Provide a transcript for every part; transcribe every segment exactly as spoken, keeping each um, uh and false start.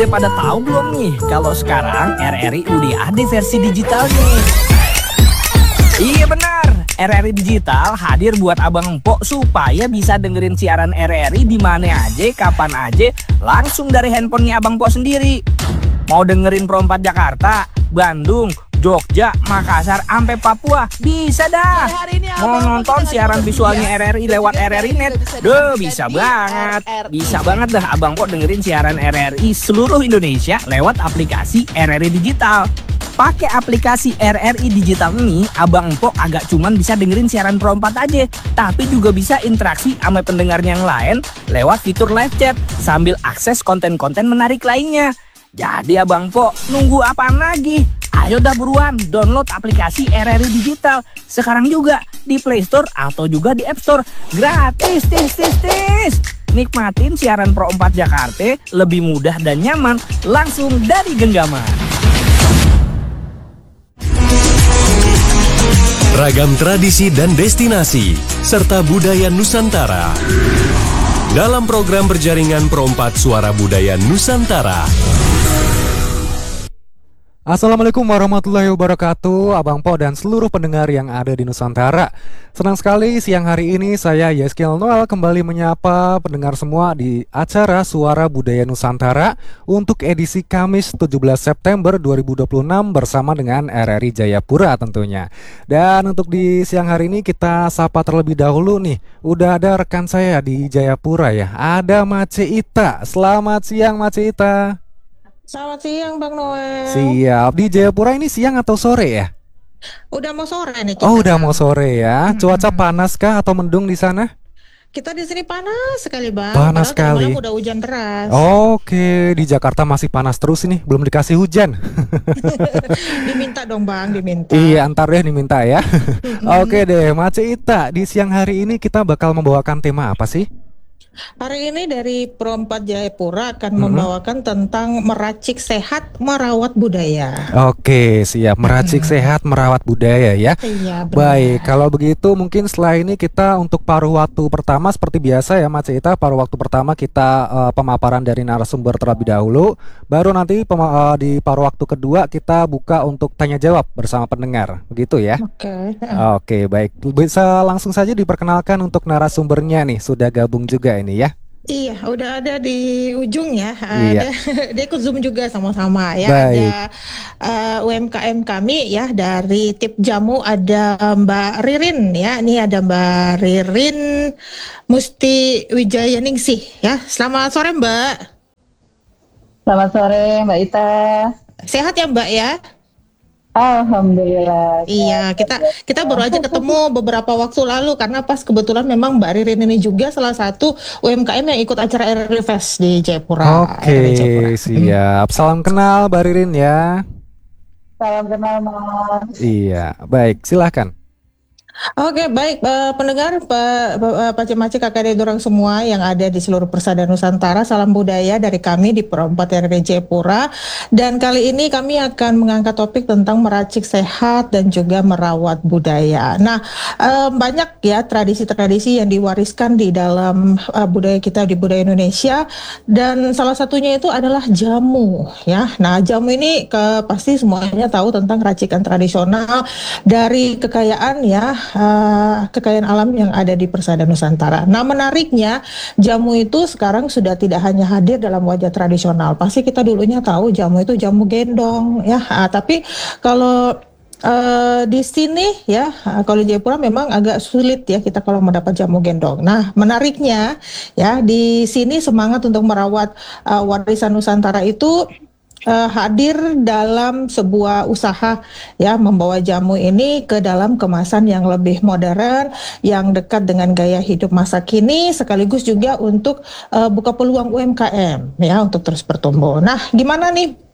pada tahu belum nih kalau sekarang R R I udah ada versi digitalnya? Iya benar, R R I Digital hadir buat abang empok supaya bisa dengerin siaran R R I di mana aja, kapan aja, langsung dari handphonenya abang empok sendiri. Mau dengerin Pro empat Jakarta, Bandung, Jogja, Makassar, sampai Papua, bisa dah. Mau nonton siaran visualnya R R I lewat R R I Net, duh bisa banget. Bisa banget dah abang empok dengerin siaran R R I seluruh Indonesia lewat aplikasi R R I Digital. Pakai aplikasi R R I Digital ini, abang empok agak cuman bisa dengerin siaran Pro empat aja, tapi juga bisa interaksi sama pendengarnya yang lain lewat fitur live chat sambil akses konten-konten menarik lainnya. Jadi abang empok nunggu apaan lagi? Ayo dah buruan download aplikasi R R I Digital sekarang juga di Play Store atau juga di App Store. Gratis, tis, tis, tis. Nikmatin siaran Pro empat Jakarta lebih mudah dan nyaman langsung dari genggaman. Ragam tradisi dan destinasi, serta budaya Nusantara. Dalam program berjaringan Pro empat Suara Budaya Nusantara. Assalamualaikum warahmatullahi wabarakatuh, Abang Po dan seluruh pendengar yang ada di Nusantara. Senang sekali siang hari ini saya Yeskiel Noel kembali menyapa pendengar semua di acara Suara Budaya Nusantara untuk edisi Kamis tujuh belas September dua ribu dua puluh enam bersama dengan R R I Jayapura tentunya. Dan untuk di siang hari ini kita sapa terlebih dahulu nih, udah ada rekan saya di Jayapura ya, ada Mace Ita. Selamat siang Mace Ita. Selamat siang Bang Noel. Siap. Di Jayapura ini siang atau sore ya? Udah mau sore nih kita. Oh, udah mau sore ya. Cuaca panas kah atau mendung di sana? Kita di sini panas sekali Bang. Panas sekali. Udah hujan deras. Oke, di Jakarta masih panas terus ini, belum dikasih hujan. Diminta dong Bang, diminta. Iya, antar deh diminta ya. Oke deh, Mace Ita, di siang hari ini kita bakal membawakan tema apa sih? Hari ini dari Pro empat Jayapura akan mm-hmm. membawakan tentang meracik sehat merawat budaya. Oke, siap. Meracik mm-hmm. sehat merawat budaya ya. Iya, benar. Baik, kalau begitu mungkin setelah ini kita untuk paruh waktu pertama seperti biasa ya Mas Ita, paruh waktu pertama kita uh, pemaparan dari narasumber terlebih dahulu. Baru nanti pema- uh, di paruh waktu kedua kita buka untuk tanya jawab bersama pendengar. Begitu ya. Oke. Oke, baik. Bisa langsung saja diperkenalkan untuk narasumbernya nih, sudah gabung juga ini ya. Iya, udah ada di ujung ya. Iya. Ada, dia ikut Zoom juga sama-sama ya. Baik. Ada uh, U M K M kami ya dari Tip Jamu, ada Mbak Ririn ya. Ini ada Mbak Ririn Musti Wijayaningsih ya. Selamat sore Mbak. Selamat sore Mbak Ita. Sehat ya Mbak ya? Alhamdulillah. Iya, kita kita baru aja ketemu beberapa waktu lalu karena pas kebetulan memang Mbak Ririn ini juga salah satu U M K M yang ikut acara R R I Fest di Jayapura. Oke, Jayapura. Siap. Salam kenal Mbak Ririn ya. Salam kenal Mas. Iya, baik. Silahkan. Oke, baik uh, pendengar Pak uh, Pak Cemaci Kakak dan Dorang semua yang ada di seluruh persada Nusantara, salam budaya dari kami di Pro empat R R I Jayapura. Dan kali ini kami akan mengangkat topik tentang meracik sehat dan juga merawat budaya. Nah, uh, banyak ya tradisi-tradisi yang diwariskan di dalam uh, budaya kita di budaya Indonesia dan salah satunya itu adalah jamu ya. Nah, jamu ini ke, pasti semuanya tahu tentang racikan tradisional dari kekayaan ya Uh, kekayaan alam yang ada di persada Nusantara. Nah, menariknya jamu itu sekarang sudah tidak hanya hadir dalam wajah tradisional. Pasti kita dulunya tahu jamu itu jamu gendong ya. Uh, tapi kalau uh, di sini ya, uh, kalau di Jayapura memang agak sulit ya kita kalau mendapat jamu gendong. Nah, menariknya ya di sini semangat untuk merawat uh, warisan Nusantara itu Uh, hadir dalam sebuah usaha ya membawa jamu ini ke dalam kemasan yang lebih modern, yang dekat dengan gaya hidup masa kini, sekaligus juga untuk uh, buka peluang U M K M ya untuk terus bertumbuh. Nah, gimana nih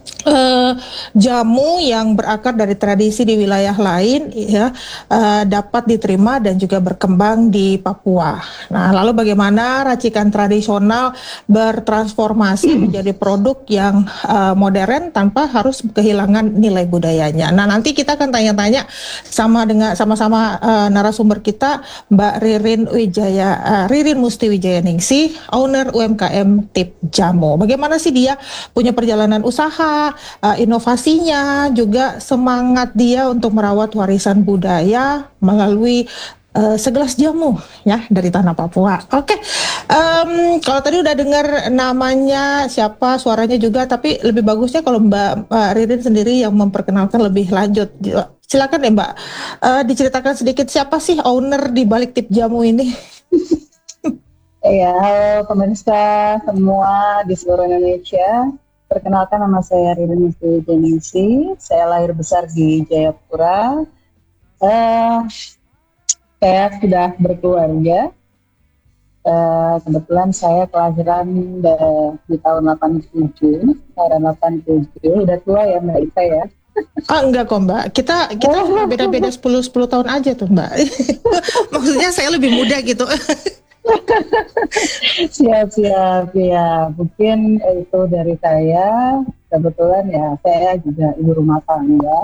eh, jamu yang berakar dari tradisi di wilayah lain ya eh, dapat diterima dan juga berkembang di Papua. Nah, lalu bagaimana racikan tradisional bertransformasi menjadi produk yang eh, modern tanpa harus kehilangan nilai budayanya. Nah, nanti kita akan tanya-tanya sama dengan sama-sama eh, narasumber kita, Mbak Ririn Wijaya eh, Ririn Musti Wijaya Ningsih, owner U M K M Tip Jamu. Bagaimana sih dia punya perjalanan usaha, uh, inovasinya, juga semangat dia untuk merawat warisan budaya melalui uh, segelas jamu ya dari tanah Papua. Oke, um, kalau tadi udah dengar namanya siapa, suaranya juga, tapi lebih bagusnya kalau Mbak uh, Ririn sendiri yang memperkenalkan lebih lanjut. Silakan ya Mbak, uh, diceritakan sedikit siapa sih owner di balik Tip Jamu ini? Ya, halo pemirsa semua di seluruh Indonesia. Perkenalkan, nama saya Ririn Musti Ningsih. Saya lahir besar di Jayapura. Uh, saya sudah berkeluarga. Uh, kebetulan saya kelahiran de- di tahun delapan puluh tujuh. Tahun delapan puluh tujuh. Udah tua ya Mbak Ita ya. Ah enggak kok Mbak, kita kita cuma beda-beda sepuluh sepuluh tahun aja tuh Mbak. Maksudnya saya lebih muda gitu. Siap, siap, ya. Mungkin itu dari saya. Kebetulan ya, saya juga ibu rumah tangga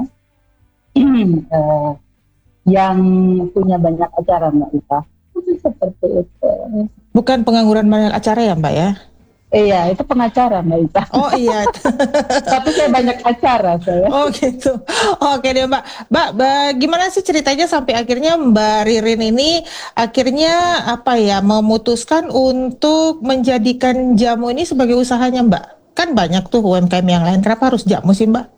eh, yang punya banyak acara, Mbak Ita. Seperti itu. Bukan pengangguran banyak acara ya Mbak ya? Iya, itu pengacara, Mbak Ita. Oh iya. Tapi saya banyak acara, saya. Oh gitu. Oke deh Mbak. Mbak, Mbak, gimana sih ceritanya sampai akhirnya Mbak Ririn ini akhirnya apa ya memutuskan untuk menjadikan jamu ini sebagai usahanya Mbak? Kan banyak tuh U M K M yang lain. Kenapa harus jamu sih Mbak?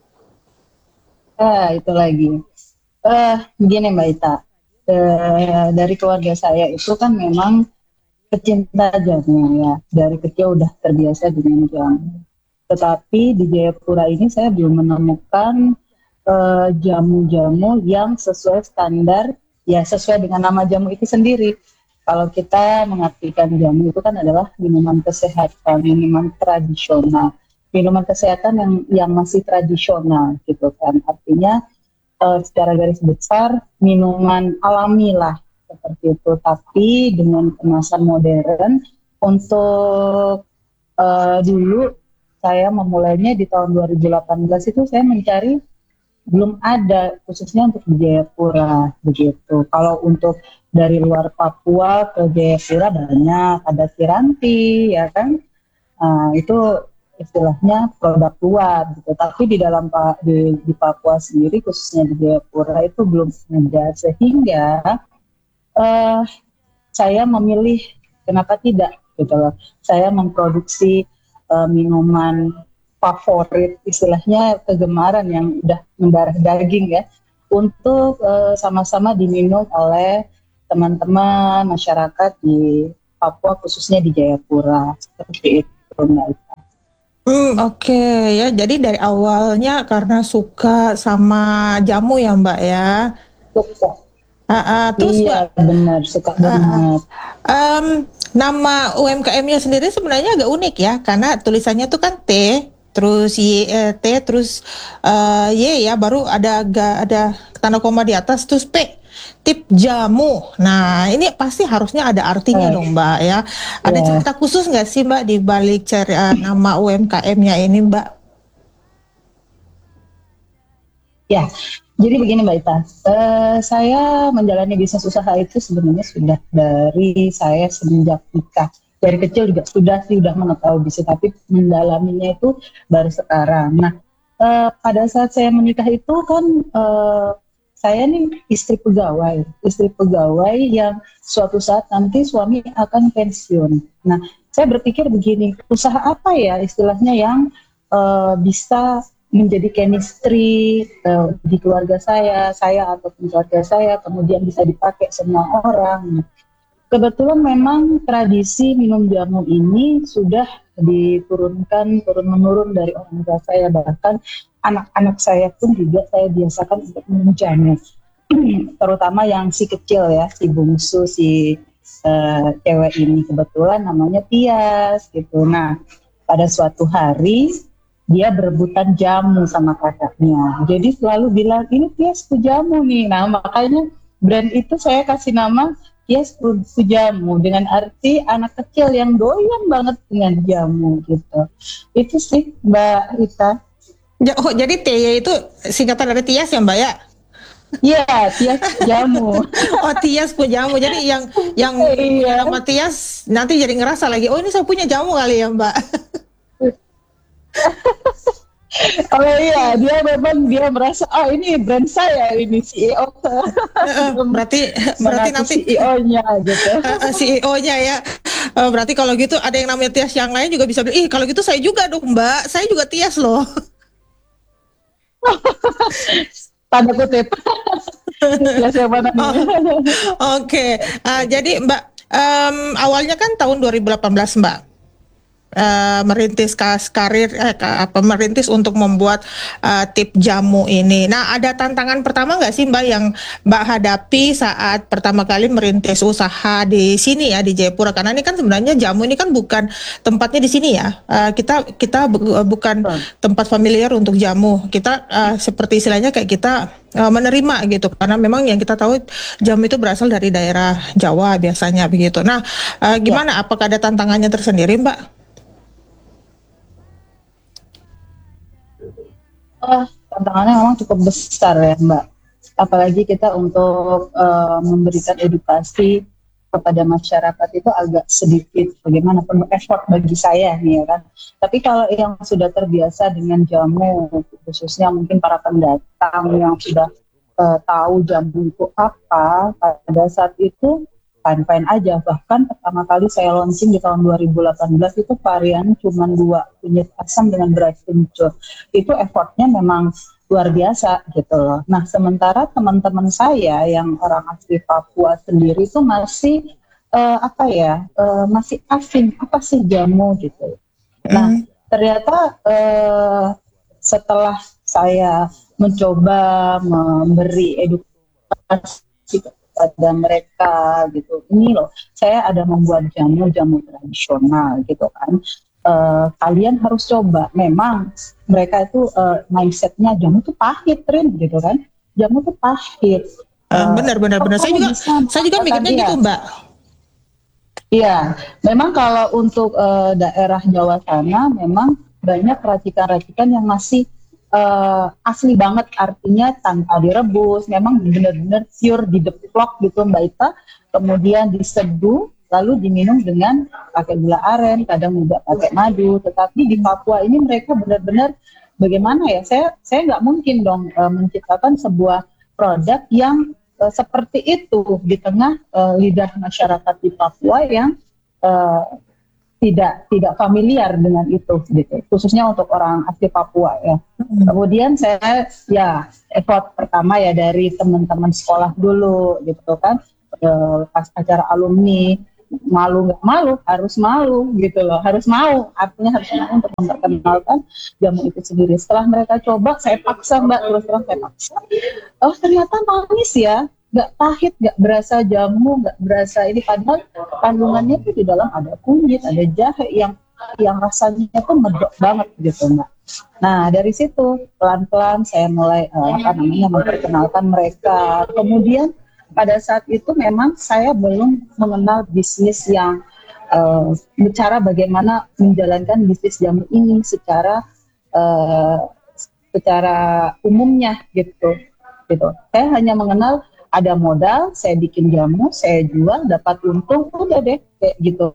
Ah, itu lagi. Eh, begini Mbak Ita. Eh, dari keluarga saya itu kan memang pecinta jamu ya. Dari kecil udah terbiasa dengan jamu. Tetapi di Jayapura ini saya belum menemukan uh, jamu-jamu yang sesuai standar, ya sesuai dengan nama jamu itu sendiri. Kalau kita mengartikan jamu itu kan adalah minuman kesehatan, minuman tradisional, minuman kesehatan yang yang masih tradisional gitu kan. Artinya uh, secara garis besar minuman alami lah seperti itu. Tapi dengan kemasan modern untuk uh, dulu saya memulainya di tahun dua ribu delapan belas itu saya mencari belum ada khususnya untuk di Jayapura begitu. Kalau untuk dari luar Papua ke Jayapura banyak, ada Siranti ya kan, uh, itu istilahnya produk luar gitu. Tapi di dalam di, di Papua sendiri khususnya di Jayapura itu belum ada, sehingga uh, saya memilih kenapa tidak gitu loh. Saya memproduksi Uh, minuman favorit, istilahnya kegemaran yang udah mendarah daging ya, untuk uh, sama-sama diminum oleh teman-teman masyarakat di Papua khususnya di Jayapura seperti itu Mbak Ita. Hmm, Oke okay. Ya, jadi dari awalnya karena suka sama jamu ya Mbak ya. Suka. Uh, uh, terus iya Mbak, benar suka uh, banget. Um, nama U M K M-nya sendiri sebenarnya agak unik ya, karena tulisannya tuh kan T, terus Y, eh, T, terus uh, Y ya, baru ada agak ada tanda koma di atas, terus P, Tip Jamu. Nah, ini pasti harusnya ada artinya Eh. dong Mbak ya. Ada Ya. cerita khusus nggak sih Mbak di balik cari, uh, nama U M K M-nya ini Mbak? Ya, jadi begini Mbak Ita, uh, saya menjalani bisnis usaha itu sebenarnya sudah dari saya semenjak nikah. Dari kecil juga sudah sih sudah mengetahui bisnis, tapi mendalaminya itu baru sekarang. Nah, uh, pada saat saya menikah itu kan uh, saya nih istri pegawai, istri pegawai yang suatu saat nanti suami akan pensiun. Nah, saya berpikir begini, usaha apa ya istilahnya yang uh, bisa menjadi chemistry uh, di keluarga saya, saya ataupun keluarga saya, kemudian bisa dipakai semua orang. Kebetulan memang tradisi minum jamu ini sudah diturunkan turun-menurun dari orang tua saya, bahkan anak-anak saya pun juga saya biasakan untuk minum jamu. Terutama yang si kecil ya, si bungsu, si uh, cewek ini kebetulan namanya Tias gitu. Nah, pada suatu hari dia berebutan jamu sama kakaknya. Jadi selalu bilang ini Tias jamu nih. Nah makanya brand itu saya kasih nama Tias jamu dengan arti anak kecil yang doyan banget dengan jamu gitu. Itu sih Mbak Ita. Ja- Oh, jadi T Y itu singkatan dari Tias ya Mbak ya? Iya, Tias jamu. Oh, Tias punya jamu. Jadi yang yang Iya. nama Tias nanti jadi ngerasa lagi, oh ini saya punya jamu kali ya Mbak. Oh iya, dia memang dia merasa oh ini brand saya, ini C E O. berarti berarti nanti C E O-nya gitu. C E O-nya ya. Eh, berarti kalau gitu ada yang namanya Tias yang lain juga bisa bilang, ih kalau gitu saya juga dong Mbak, saya juga Tias loh. Tanda kutip. Ya siapa namanya? Oke, eh, jadi Mbak, em, awalnya kan tahun dua ribu delapan belas Mbak. eh, merintis kas karir eh, ka- apa merintis untuk membuat eh, tip jamu ini. Nah, ada tantangan pertama nggak sih Mbak yang Mbak hadapi saat pertama kali merintis usaha di sini ya di Jayapura? Karena ini kan sebenarnya jamu ini kan bukan tempatnya di sini ya. Eh, kita kita bu- bukan tempat familiar untuk jamu. Kita eh, seperti istilahnya kayak kita eh, menerima gitu. Karena memang yang kita tahu jamu itu berasal dari daerah Jawa biasanya begitu. Nah, eh, gimana? Apakah ada tantangannya tersendiri Mbak? Oh, tantangannya memang cukup besar ya Mbak. Apalagi kita untuk uh, memberikan edukasi kepada masyarakat itu agak sedikit bagaimana penuh effort bagi saya nih ya kan. Tapi kalau yang sudah terbiasa dengan jamu, khususnya mungkin para pendatang yang sudah uh, tahu jamu itu apa, pada saat itu fine-fine aja. Bahkan pertama kali saya launching di tahun dua ribu delapan belas itu varian cuma dua, kunyit asam dengan beras kencur. Itu effortnya memang luar biasa gitu loh. Nah sementara teman-teman saya yang orang asli Papua sendiri itu masih uh, apa ya, uh, masih asing apa sih jamu gitu. Nah ternyata uh, setelah saya mencoba memberi edukasi pada mereka gitu, ini loh saya ada membuat jamu-jamu tradisional gitu kan, uh, kalian harus coba. Memang mereka itu uh, mindsetnya jamu tuh pahit Rin gitu kan, jamu tuh pahit. Uh, benar benar benar. Saya juga saya juga mikirnya gitu Mbak. Iya, memang kalau untuk uh, daerah Jawa sana memang banyak racikan-racikan yang masih Uh, asli banget, artinya tanpa direbus, memang benar-benar pure dideplok gitu Mbak Ita, kemudian diseduh lalu diminum dengan pakai gula aren, kadang juga pakai madu. Tetapi di Papua ini mereka benar-benar bagaimana ya, saya saya nggak mungkin dong uh, menciptakan sebuah produk yang uh, seperti itu di tengah uh, lidah masyarakat di Papua yang uh, tidak tidak familiar dengan itu gitu, khususnya untuk orang asli Papua ya. Hmm. Kemudian saya ya effort pertama ya dari teman-teman sekolah dulu gitu kan, e, pas acara alumni, malu nggak malu, harus malu gitu loh, harus mau, artinya harus mau untuk memperkenalkan jamu itu sendiri. Setelah mereka coba, saya paksa Mbak, terus terang saya paksa, oh ternyata manis ya, nggak pahit, nggak berasa jamu, nggak berasa ini, padahal kandungannya itu di dalam ada kunyit, ada jahe yang yang rasanya tuh medok banget gitu Mbak. Nah dari situ pelan-pelan saya mulai uh, apa namanya memperkenalkan mereka. Kemudian pada saat itu memang saya belum mengenal bisnis yang uh, cara bagaimana menjalankan bisnis jamu ini secara uh, secara umumnya gitu gitu. Saya hanya mengenal ada modal, saya bikin jamu, saya jual, dapat untung, udah deh, kayak gitu.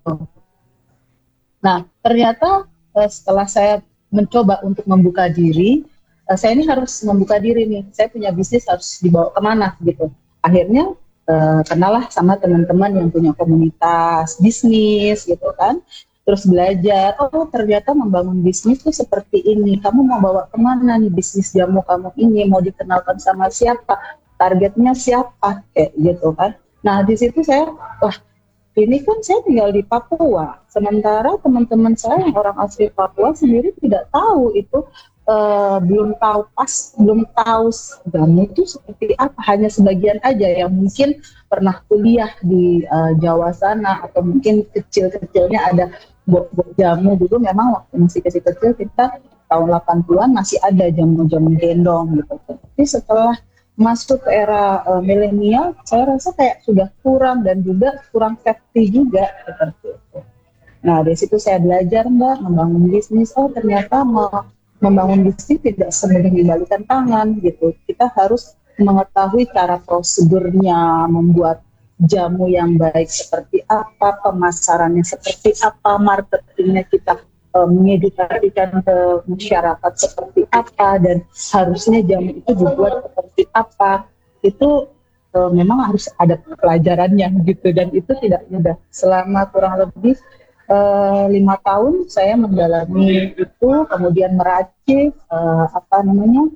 Nah, ternyata eh, setelah saya mencoba untuk membuka diri, eh, saya ini harus membuka diri nih, saya punya bisnis harus dibawa kemana gitu. Akhirnya eh, kenalah sama teman-teman yang punya komunitas bisnis gitu kan, terus belajar, oh ternyata membangun bisnis tuh seperti ini, kamu mau bawa kemana nih bisnis jamu kamu ini, mau dikenalkan sama siapa, targetnya siapa, kayak gitu kan. Nah di situ saya, wah ini kan saya tinggal di Papua, sementara teman-teman saya yang orang asli Papua sendiri tidak tahu itu, uh, belum tahu pas, belum tahu jamu itu seperti apa, hanya sebagian aja yang mungkin pernah kuliah di uh, Jawa sana, atau mungkin kecil-kecilnya ada bok-bok jamu dulu. Memang waktu masih kecil-kecil kita tahun delapan puluhan masih ada jamu-jamu gendong gitu. Tapi setelah masuk ke era uh, milenial, saya rasa kayak sudah kurang dan juga kurang safety juga seperti itu. Nah, dari situ saya belajar Mbak membangun bisnis. Oh, ternyata mau membangun bisnis tidak semudah membalikan tangan gitu. Kita harus mengetahui cara prosedurnya, membuat jamu yang baik seperti apa, pemasarannya seperti apa, marketingnya kita uh, mengedukasikan ke masyarakat seperti apa, dan harusnya jamu itu dibuat seperti apa. Itu uh, memang harus ada pelajarannya gitu, dan itu tidak mudah. Selama kurang lebih uh, lima tahun saya mendalami itu, kemudian meracik uh, apa namanya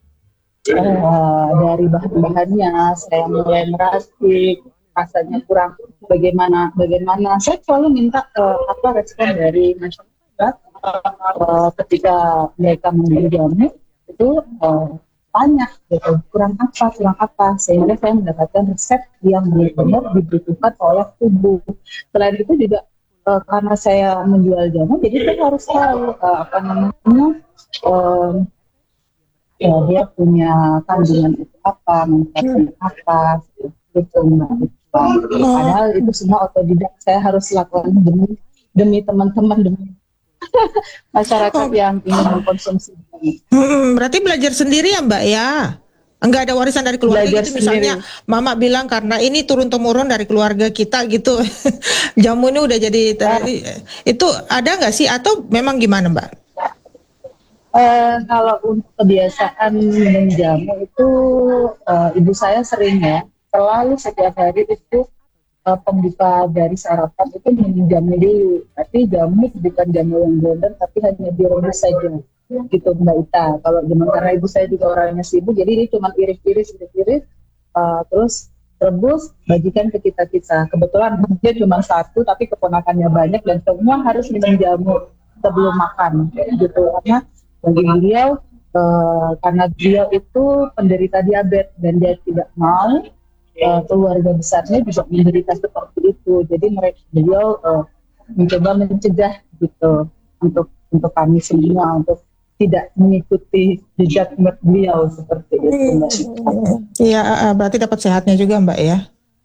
uh, dari bahan-bahannya, saya mulai meracik. Rasanya kurang bagaimana bagaimana saya selalu minta uh, apa respon dari masyarakat uh, ketika mereka membeli jamu itu uh, tanya gitu, kurang apa kurang apa, sehingga saya mendapatkan resep yang benar-benar dibutuhkan oleh tubuh. Selain itu juga uh, karena saya menjual jamu, jadi saya harus tahu uh, apa namanya uh, ya, dia punya kandungan itu apa, manfaatnya apa gitu Mbak. Padahal itu semua otodidak, saya harus lakukan demi demi teman-teman, demi masyarakat Oh. yang ingin mengkonsumsi. Hmm, berarti belajar sendiri ya Mbak ya? Enggak ada warisan dari keluarga Belajar gitu, misalnya sendiri. Mama bilang karena ini turun-temurun dari keluarga kita gitu. Jamu ini udah jadi itu ada nggak sih, atau memang gimana Mbak? Uh, kalau untuk kebiasaan minum jamu itu uh, ibu saya sering ya, selalu setiap hari itu uh, pembuka dari sarapan itu minum jamu dulu. Tapi jamu bukan jamu yang blender, tapi hanya direbus saja gitu Mbak Ita. Kalau zaman, karena ibu saya juga orangnya sibuk, jadi dia cuma iris-iris iris-iris uh, terus rebus, bagikan ke kita-kita. Kebetulan dia cuma satu tapi keponakannya banyak dan semua harus minum jamu sebelum makan gitu. Karena bagi beliau uh, karena beliau itu penderita diabetes dan dia tidak mau uh, keluarga besarnya juga menderita seperti itu. Jadi mereka beliau uh, mencoba mencegah gitu untuk untuk kami semua untuk tidak mengikuti jejak beliau seperti itu Mbak. Iya, berarti dapat sehatnya juga Mbak ya.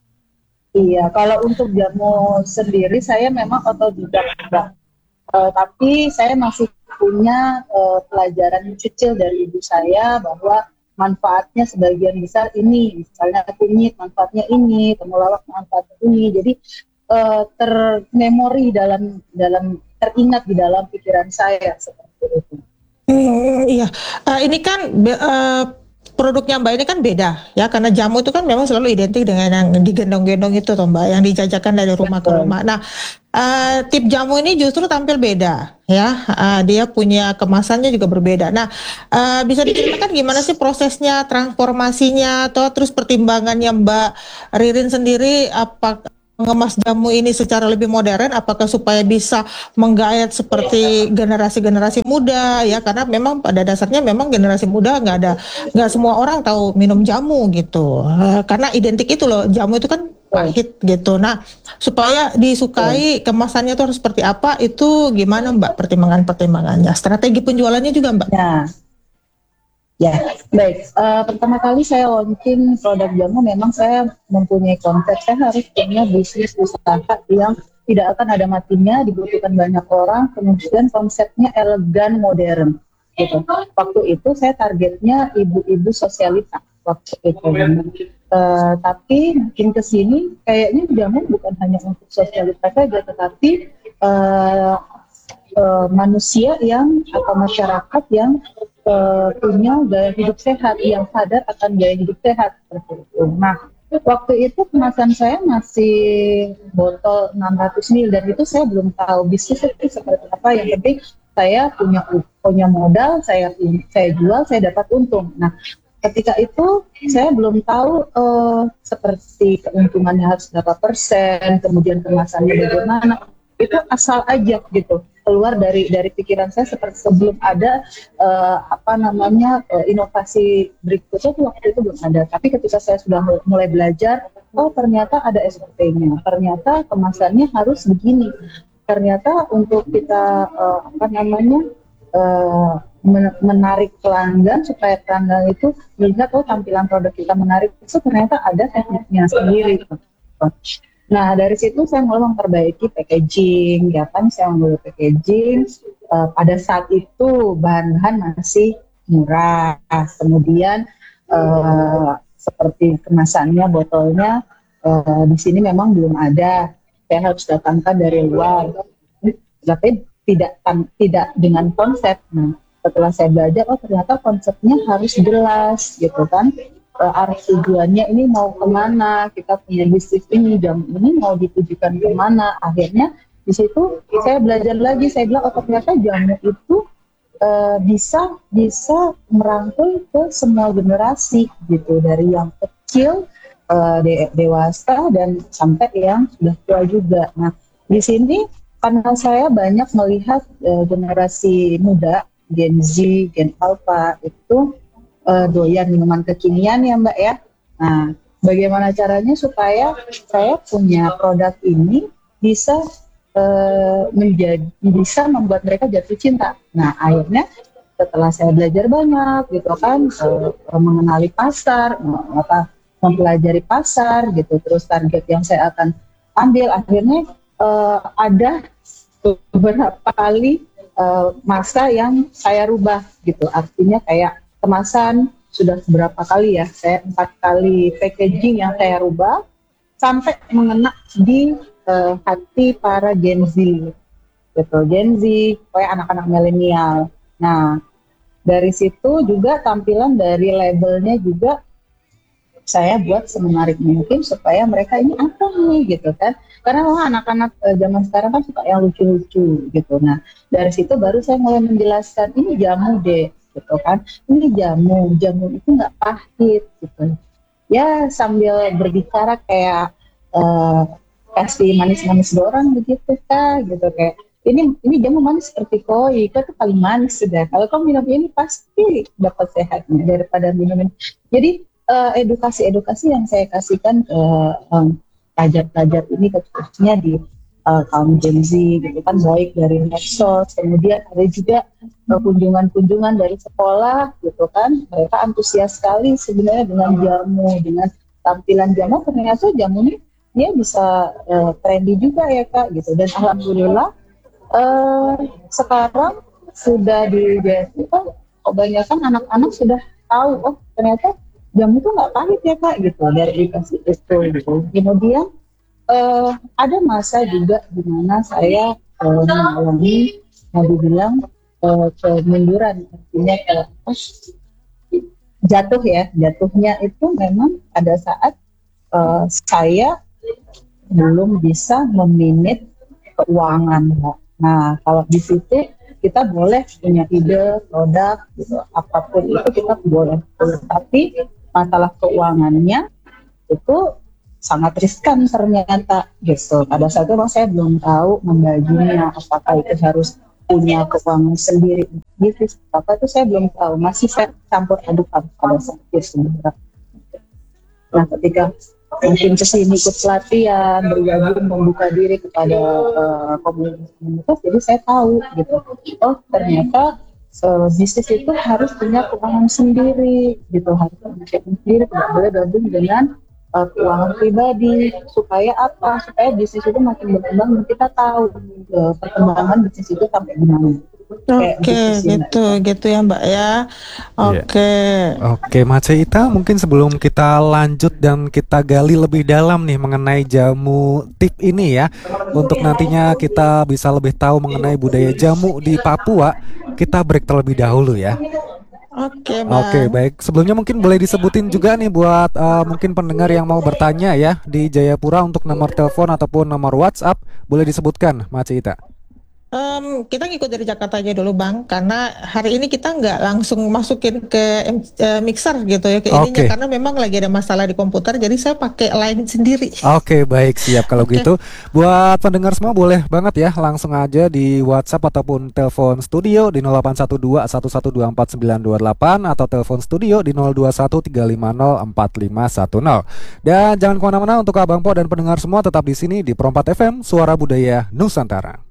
Iya, kalau untuk jamu sendiri saya memang otodidak Mbak. Uh, tapi saya masih punya uh, pelajaran kecil dari ibu saya bahwa manfaatnya sebagian besar ini, misalnya kunyit manfaatnya ini, temulawak manfaatnya ini, jadi uh, termemori dalam dalam teringat di dalam pikiran saya seperti itu. Hmm, iya, uh, ini kan uh, produknya Mbak ini kan beda ya, karena jamu itu kan memang selalu identik dengan yang digendong-gendong itu toh Mbak, yang dijajakan dari rumah ke rumah. Nah, uh, tip jamu ini justru tampil beda ya, uh, dia punya kemasannya juga berbeda. Nah, uh, bisa diceritakan gimana sih prosesnya, transformasinya, atau terus pertimbangannya Mbak Ririn sendiri, apa mengemas jamu ini secara lebih modern, apakah supaya bisa menggayat seperti generasi-generasi muda ya, karena memang pada dasarnya memang generasi muda nggak ada, nggak semua orang tahu minum jamu gitu, uh, karena identik itu loh, jamu itu kan pahit gitu. Nah, supaya disukai kemasannya itu harus seperti apa, itu gimana Mbak pertimbangan-pertimbangannya, strategi penjualannya juga Mbak? Nah, ya, baik. Uh, pertama kali saya launching produk jamu, memang saya mempunyai konsep, saya harus punya bisnis usaha yang tidak akan ada matinya, dibutuhkan banyak orang, kemudian konsepnya elegan, modern. Gitu. Waktu itu saya targetnya ibu-ibu sosialita waktu itu. Uh, tapi makin kesini kayaknya jamu bukan hanya untuk sosialita saja, tetapi uh, uh, manusia yang atau masyarakat yang Uh, punya gaya hidup sehat, yang sadar akan gaya hidup sehat seperti itu. Nah, waktu itu kemasan saya masih botol enam ratus mililiter dan itu saya belum tahu bisnis itu seperti apa. Yang penting saya punya punya modal, saya saya jual, saya dapat untung. Nah, ketika itu saya belum tahu uh, seperti keuntungannya harus berapa persen, kemudian kemasannya bagaimana. Itu asal aja gitu, keluar dari dari pikiran saya, seperti sebelum ada uh, apa namanya uh, inovasi berikutnya tuh waktu itu belum ada. Tapi ketika saya sudah mulai belajar, oh ternyata ada S O P-nya, ternyata kemasannya harus begini, ternyata untuk kita uh, apa namanya uh, men- menarik pelanggan supaya pelanggan itu melihat oh tampilan produk kita menarik itu ternyata ada tekniknya sendiri. Nah dari situ saya mulai memperbaiki packaging, ya kan saya mulai packaging. Uh, pada saat itu bahan-bahan masih murah, kemudian uh, seperti kemasannya, botolnya uh, di sini memang belum ada. Saya harus datangkan dari luar, tapi tidak tidak dengan konsep. Nah, setelah saya belajar, oh ternyata konsepnya harus jelas, gitu kan? Uh, arah tujuannya ini mau kemana? Kita punya bisnis ini, jam ini mau ditujukan kemana? Akhirnya di situ saya belajar lagi. Saya bilang, oh ternyata jamu itu Uh, bisa bisa merangkul ke semua generasi gitu, dari yang kecil, uh, de- dewasa dan sampai yang sudah tua juga. Nah di sini karena saya banyak melihat uh, generasi muda, Gen Z, Gen Alpha itu uh, doyan minuman kekinian ya Mbak ya. Nah bagaimana caranya supaya saya punya produk ini bisa menjadi bisa membuat mereka jatuh cinta. Nah akhirnya setelah saya belajar banyak gitu kan, uh, mengenali pasar, apa mempelajari pasar gitu, terus target yang saya akan ambil, akhirnya uh, ada beberapa kali uh, masa yang saya rubah gitu. Artinya kayak kemasan sudah beberapa kali ya, saya empat kali packaging yang saya rubah sampai mengena di Uh, hati para Gen Z, gitu, Gen Z, kayak anak-anak milenial. Nah, dari situ juga tampilan dari labelnya juga saya buat semenarik mungkin supaya mereka ini apa nih, gitu kan? Karena oh, anak-anak uh, zaman sekarang kan suka yang lucu-lucu, gitu. Nah, dari situ baru saya mulai menjelaskan ini jamu deh, gitu kan? Ini jamu, jamu itu nggak pahit, gitu. Ya sambil berbicara kayak uh, kasih manis-manis dorang begitu kak, gitu kayak ini ini jamu manis seperti koi, itu tuh paling manis sudah. Kalau kamu minum ini pasti dapat sehatnya daripada minum ini. Jadi uh, edukasi-edukasi yang saya kasihkan ke um, pelajar-pelajar ini khususnya di uh, kaum Gen Z, gitu kan, baik dari medsos, kemudian ada juga uh, kunjungan-kunjungan dari sekolah, gitu kan. Mereka antusias sekali sebenarnya dengan jamu, dengan tampilan jamu. Ternyata jamu ini dia bisa uh, trendy juga ya kak, gitu. Dan alhamdulillah uh, sekarang sudah di J S I kan kebanyakan anak-anak sudah tahu oh ternyata jamu itu nggak pahit ya kak, gitu, dari edukasi itu gitu. Kemudian uh, ada masa juga di mana saya uh, mengalami mau dibilang uh, kemunduran, artinya ke uh, jatuh ya, jatuhnya itu memang pada saat uh, saya belum bisa memanage keuangan. Nah, kalau di situ kita boleh punya ide, produk, gitu, apapun itu kita boleh. Tapi masalah keuangannya itu sangat riskan ternyata, gitu. Pada saat itu memang saya belum tahu membaginya, apakah itu harus punya keuangan sendiri. Gitu, apa itu saya belum tahu. Masih saya campur adukan pada saat itu sebenarnya. Nah, ketika mungkin kesini ikut pelatihan, bergabung, membuka diri kepada uh, komunitas, jadi saya tahu gitu, oh ternyata uh, bisnis itu harus punya keuangan sendiri, gitu, harus punya sendiri, tidak boleh gabung dengan uh, keuangan pribadi. Supaya apa? Supaya bisnis itu makin berkembang dan kita tahu uh, perkembangan bisnis itu sampai di mana. Oke, okay, gitu, gitu ya Mbak ya. Oke. Okay. Oke, okay, Mace Ita, mungkin sebelum kita lanjut dan kita gali lebih dalam nih mengenai jamu tip ini ya, untuk nantinya kita bisa lebih tahu mengenai budaya jamu di Papua, kita break terlebih dahulu ya. Oke, okay, Oke, okay, baik. Sebelumnya mungkin boleh disebutin juga nih buat uh, mungkin pendengar yang mau bertanya ya di Jayapura untuk nomor telepon ataupun nomor WhatsApp, boleh disebutkan, Mace Ita. Um, kita ngikut dari Jakarta aja dulu Bang, karena hari ini kita nggak langsung masukin ke uh, mixer gitu ya ke okay. ininya, karena memang lagi ada masalah di komputer, jadi saya pakai line sendiri. Oke, okay, baik, siap kalau okay. gitu. Buat pendengar semua boleh banget ya langsung aja di WhatsApp ataupun telepon studio di nol delapan satu dua satu satu dua empat sembilan dua delapan atau telepon studio di nol dua satu tiga lima nol empat lima satu nol. Dan jangan kemana-mana untuk Abang Po dan pendengar semua tetap di sini di Perompat F M Suara Budaya Nusantara.